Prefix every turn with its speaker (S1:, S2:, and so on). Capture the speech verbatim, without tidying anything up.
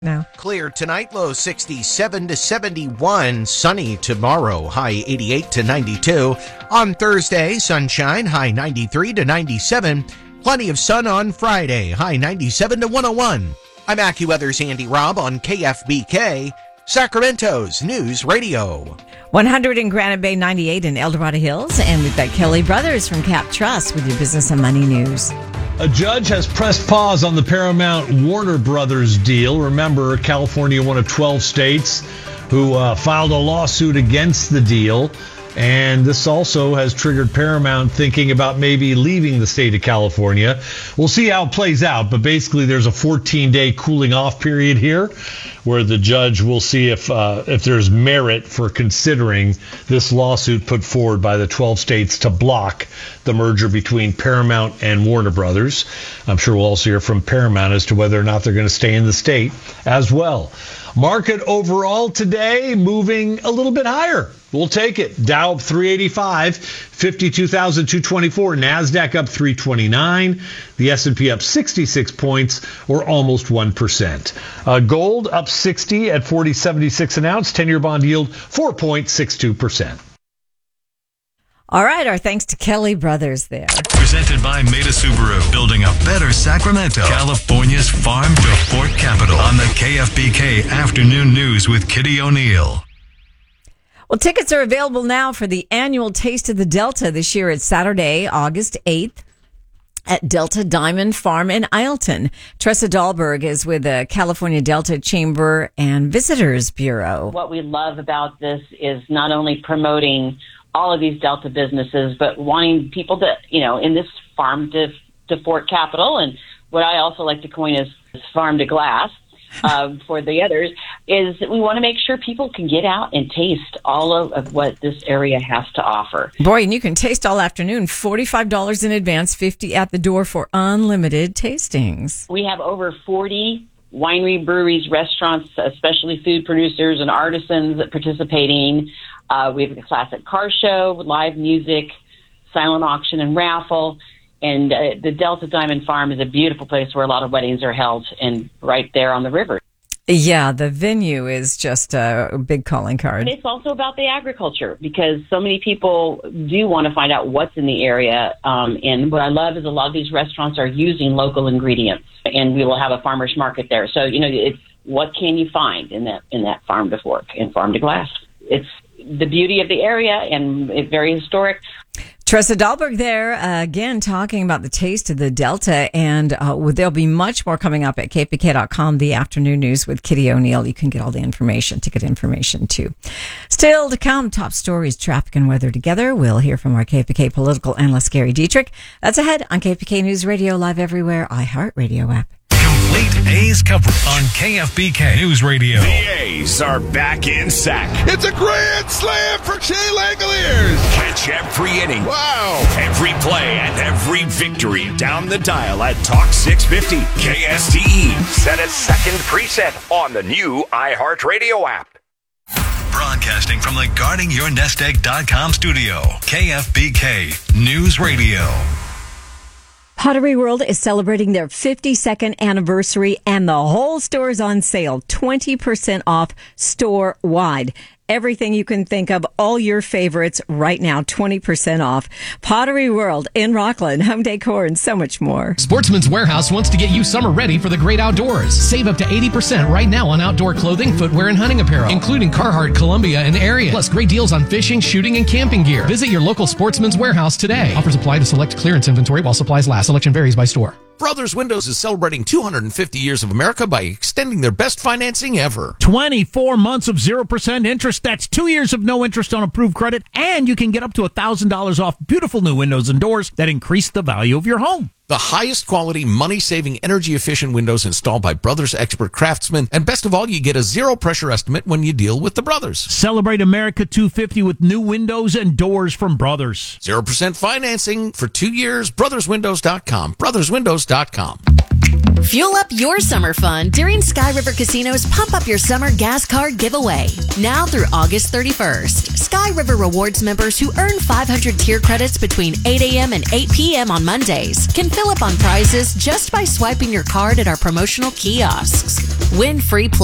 S1: No.
S2: Clear tonight, low sixty-seven to seventy-one. Sunny tomorrow, high eighty-eight to ninety-two. On Thursday, sunshine, high ninety-three to ninety-seven. Plenty of sun on Friday, high ninety-seven to one oh one. I'm AccuWeather's Andy Robb on K F B K, Sacramento's News Radio.
S1: one hundred in Granite Bay, ninety-eight in El Dorado Hills. And we've got Kelly Brothers from Cap Trust with your business and money news.
S3: A judge has pressed pause on the Paramount Warner Brothers deal. Remember, California, one of twelve states who uh, filed a lawsuit against the deal. And this also has triggered Paramount thinking about maybe leaving the state of California. We'll see how it plays out. But basically, there's a fourteen-day cooling off period here where the judge will see if uh, if there's merit for considering this lawsuit put forward by the twelve states to block the merger between Paramount and Warner Brothers. I'm sure we'll also hear from Paramount as to whether or not they're going to stay in the state as well. Market overall today moving a little bit higher. We'll take it. Dow up three eighty-five, fifty-two thousand two hundred twenty-four. NASDAQ up three twenty-nine. The S and P up sixty-six points, or almost one percent. Uh, gold up sixty at forty seventy-six an ounce. ten-year bond yield four point six two percent.
S1: All right, our thanks to Kelly Brothers there.
S4: Presented by Meta Subaru, building a better Sacramento, California's farm to fork capital. On the K F B K Afternoon News with Kitty O'Neill.
S1: Well, tickets are available now for the annual Taste of the Delta this year. It's Saturday, August eighth. At Delta Diamond Farm in Ileton. Tressa Dahlberg is with the California Delta Chamber and Visitors Bureau.
S5: What we love about this is not only promoting all of these Delta businesses, but wanting people to, you know, in this farm to, to fork capital, and what I also like to coin as farm to glass uh, for the others, is that we want to make sure people can get out and taste all of, of what this area has to offer.
S1: Boy, and you can taste all afternoon, forty-five dollars in advance, fifty dollars at the door for unlimited tastings.
S5: We have over forty winery, breweries, restaurants, especially food producers and artisans participating. Uh, we have a classic car show, live music, silent auction, and raffle. And uh, the Delta Diamond Farm is a beautiful place where a lot of weddings are held, and right there on the river.
S1: Yeah, the venue is just a big calling card.
S5: And it's also about the agriculture, because so many people do want to find out what's in the area. Um, and what I love is a lot of these restaurants are using local ingredients, and we will have a farmer's market there. So, you know, it's what can you find in that in that farm to fork and farm to glass. It's the beauty of the area, and it's very historic.
S1: Tressa Dahlberg there, uh, again, talking about the Taste of the Delta, and uh, there'll be much more coming up at K P K dot com, the afternoon news with Kitty O'Neill. You can get all the information, ticket information, too. Still to come, top stories, traffic and weather together. We'll hear from our K P K political analyst, Gary Dietrich. That's ahead on K P K News Radio, live everywhere, iHeartRadio app.
S4: Complete A's coverage on K F B K News Radio.
S6: The A's are back in sack.
S7: It's a grand slam for Shea Langoliers.
S6: Catch every inning.
S7: Wow.
S6: Every play and every victory down the dial at Talk six fifty. K S T E. Set a second preset on the new iHeartRadio app.
S4: Broadcasting from the guarding your nest egg dot com studio. K F B K News Radio.
S1: Pottery World is celebrating their fifty-second anniversary, and the whole store is on sale, twenty percent off store-wide. Everything you can think of, all your favorites right now, twenty percent off. Pottery World in Rockland, home decor, and so much more.
S8: Sportsman's Warehouse wants to get you summer ready for the great outdoors. Save up to eighty percent right now on outdoor clothing, footwear, and hunting apparel, including Carhartt, Columbia, and Ariat. Plus great deals on fishing, shooting, and camping gear. Visit your local Sportsman's Warehouse today. Offers apply to select clearance inventory while supplies last. Selection varies by store.
S2: Brothers Windows is celebrating two hundred fifty years of America by extending their best financing ever.
S9: twenty-four months of zero percent interest. That's two years of no interest on approved credit. And you can get up to one thousand dollars off beautiful new windows and doors that increase the value of your home.
S2: The highest quality, money-saving, energy-efficient windows installed by Brothers expert craftsmen. And best of all, you get a zero-pressure estimate when you deal with the Brothers.
S9: Celebrate America two fifty with new windows and doors from Brothers.
S2: zero percent financing for two years. brothers windows dot com. brothers windows dot com.
S10: Fuel up your summer fun during Sky River Casino's Pump Up Your Summer gas card giveaway. Now through August thirty-first. Sky River Rewards members who earn five hundred tier credits between eight a.m. and eight p.m. on Mondays can fill up on prizes just by swiping your card at our promotional kiosks. Win free